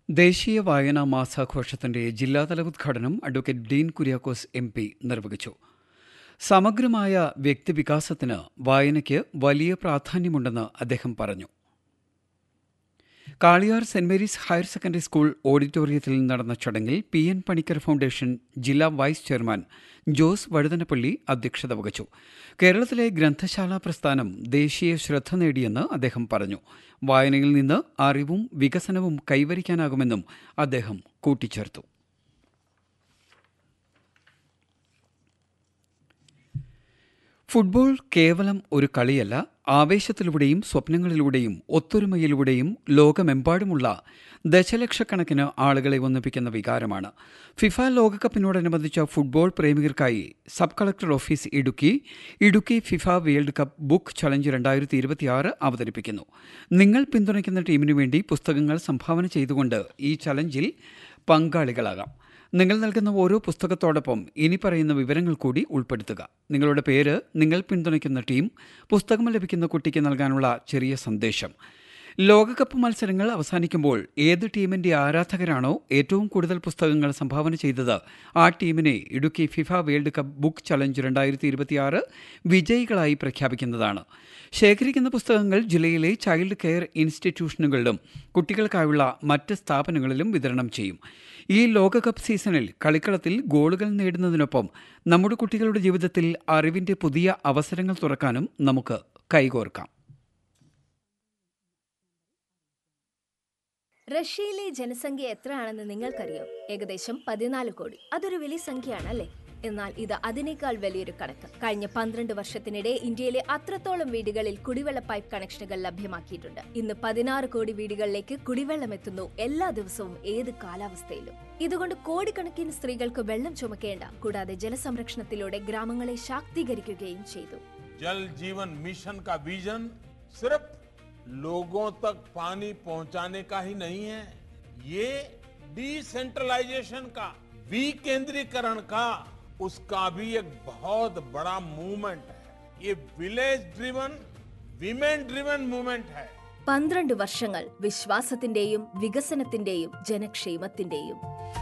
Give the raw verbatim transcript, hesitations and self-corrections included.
ദേശീയ വായനാ മാസാഘോഷത്തിന്റെ ജില്ലാതല ഉദ്ഘാടനം advocate Dean Kuriakose M P നിർവഹിച്ചു. സമഗ്രമായ വ്യക്തിവികാസത്തിന് വായനയ്ക്ക് വലിയ പ്രാധാന്യമുണ്ടെന്ന് അദ്ദേഹം പറഞ്ഞു. Kaliyar saint Mary's higher secondary school ഓഡിറ്റോറിയത്തിൽ നടന്ന ചടങ്ങിൽ പി എൻ പണിക്കർ ഫൗണ്ടേഷൻ ജില്ലാ വൈസ് ചെയർമാൻ ജോസ് വഴുതനപ്പള്ളി അധ്യക്ഷത വഹിച്ചു. കേരളത്തിലെ ഗ്രന്ഥശാല പ്രസ്ഥാനം ദേശീയ ശ്രദ്ധ നേടിയെന്ന് അദ്ദേഹം പറഞ്ഞു. വായനയിൽ നിന്ന് അറിവും വികസനവും കൈവരിക്കാനാകുമെന്നും അദ്ദേഹം കൂട്ടിച്ചേർത്തു. ഫുട്ബോൾ കേവലം ഒരു കളിയല്ല, ആവേശത്തിലൂടെയും സ്വപ്നങ്ങളിലൂടെയും ഒത്തൊരുമയിലൂടെയും ലോകമെമ്പാടുമുള്ള ദശലക്ഷക്കണക്കിന് ആളുകളെ ഒന്നിപ്പിക്കുന്ന വികാരമാണ്. FIFA ലോകകപ്പിനോടനുബന്ധിച്ച football പ്രേമികർക്കായി sub collector office Idukki Idukki FIFA world cup book challenge രണ്ടായിരത്തി ഇരുപത്തിയാറ് അവതരിപ്പിക്കുന്നു. നിങ്ങൾ പിന്തുണയ്ക്കുന്ന ടീമിനു വേണ്ടി പുസ്തകങ്ങൾ സംഭാവന ചെയ്തുകൊണ്ട് ഈ ചലഞ്ചിൽ പങ്കാളികളാകാം. നിങ്ങൾ നൽകുന്ന ഓരോ പുസ്തകത്തോടൊപ്പം ഇനി പറയുന്ന വിവരങ്ങൾ കൂടി ഉൾപ്പെടുത്തുക. നിങ്ങളുടെ പേര്, നിങ്ങൾ പിന്തുണയ്ക്കുന്ന ടീം, പുസ്തകം ലഭിക്കുന്ന കുട്ടിക്ക് നൽകാനുള്ള ചെറിയ സന്ദേശം. ലോകകപ്പ് മത്സരങ്ങൾ അവസാനിക്കുമ്പോൾ ഏത് ടീമിന്റെ ആരാധകരാണോ ഏറ്റവും കൂടുതൽ പുസ്തകങ്ങൾ സംഭാവന ചെയ്തത് ആ ടീമിനെ Idukki FIFA world cup book challenge രണ്ടായിരത്തി ഇരുപത്തിയാറ് വിജയികളായി പ്രഖ്യാപിക്കുന്നതാണ്. ശേഖരിക്കുന്ന പുസ്തകങ്ങൾ ജില്ലയിലെ ചൈൽഡ് കെയർ ഇൻസ്റ്റിറ്റ്യൂഷനുകളിലും കുട്ടികൾക്കായുള്ള മറ്റ് സ്ഥാപനങ്ങളിലും വിതരണം ചെയ്യും. ഈ ലോകകപ്പ് സീസണിൽ കളിക്കളത്തിൽ ഗോളുകൾ നേടുന്നതിനൊപ്പം നമ്മുടെ കുട്ടികളുടെ ജീവിതത്തിൽ അറിവിന്റെ പുതിയ അവസരങ്ങൾ തുറക്കാനും നമുക്ക് കൈകോർക്കാം. റഷ്യയിലെ ജനസംഖ്യ എത്രയാണെന്ന് നിങ്ങൾക്കറിയോ? ഏകദേശം പതിനാല് കോടി. അതൊരു വലിയ സംഖ്യയാണ് അല്ലേ? എന്നാൽ ഇത് അതിനേക്കാൾ വലിയൊരു കണക്ക്. കഴിഞ്ഞ പന്ത്രണ്ട് വർഷത്തിനിടെ ഇന്ത്യയിലെ അത്രത്തോളം വീടുകളിൽ കുടിവെള്ള പൈപ്പ് കണക്ഷനുകൾ ലഭ്യമാക്കിയിട്ടുണ്ട്. ഇന്ന് പതിനാറ് കോടി വീടുകളിലേക്ക് കുടിവെള്ളം എത്തുന്നു, എല്ലാ ദിവസവും ഏത് കാലാവസ്ഥയിലും. ഇതുകൊണ്ട് കോടിക്കണക്കിന് സ്ത്രീകൾക്ക് വെള്ളം ചുമക്കേണ്ട. കൂടാതെ ജലസംരക്ഷണത്തിലൂടെ ഗ്രാമങ്ങളെ ശാക്തീകരിക്കുകയും ചെയ്തു. ജൽ ജീവൻ മിഷൻ का विजन सिर्फ लोगों तक पानी पहुंचाने का ही नहीं है, ये डिसेंट्रलाइजेशन का, विकेंद्रीकरण का, उसका भी एक बहुत बड़ा मूवमेंट है. ये village driven, women driven movement है. പന്ത്രണ്ട് വർഷങ്ങൾ വിശ്വാസത്തിന്റെയും വികസനത്തിന്റെയും ജനക്ഷേമത്തിന്റെയും.